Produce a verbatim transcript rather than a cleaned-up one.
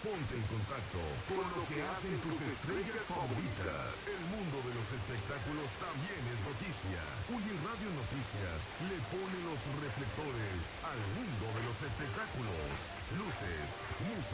Ponte en contacto con lo que hacen tus estrellas favoritas. El mundo de los espectáculos también es noticia. Hoy en Radio Noticias le pone los reflectores al mundo de los espectáculos. Luces, música.